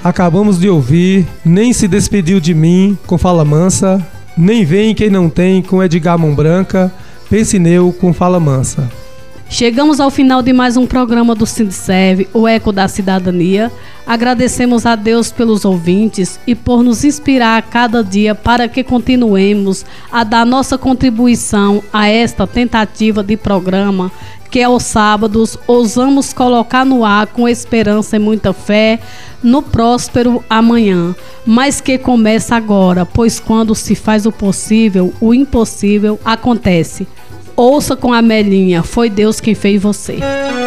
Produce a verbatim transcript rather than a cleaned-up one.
Acabamos de ouvir Nem Se Despediu de Mim, com Fala Mansa, Nem Vem Quem Não Tem, com Edgar Mão Branca, Pense Neu, com Fala Mansa. Chegamos ao final de mais um programa do Sindserve, o Eco da Cidadania. Agradecemos a Deus pelos ouvintes e por nos inspirar a cada dia para que continuemos a dar nossa contribuição a esta tentativa de programa que aos sábados ousamos colocar no ar com esperança e muita fé no próspero amanhã, mas que começa agora, pois quando se faz o possível, o impossível acontece. Ouça com a Melinha, foi Deus quem fez você.